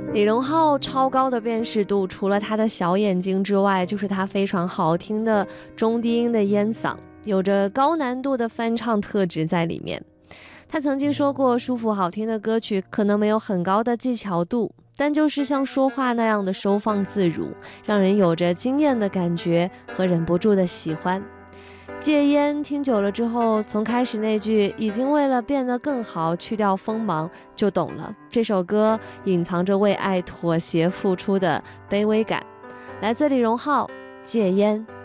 李荣浩超高的辨识度，除了他的小眼睛之外，就是他非常好听的中低音的烟嗓，有着高难度的翻唱特质在里面。他曾经说过，舒服好听的歌曲可能没有很高的技巧度，但就是像说话那样的收放自如，让人有着惊艳的感觉和忍不住的喜欢。戒烟听久了之后，从开始那句已经为了变得更好去掉锋芒，就懂了这首歌隐藏着为爱妥协付出的卑微感。来自李荣浩，戒烟。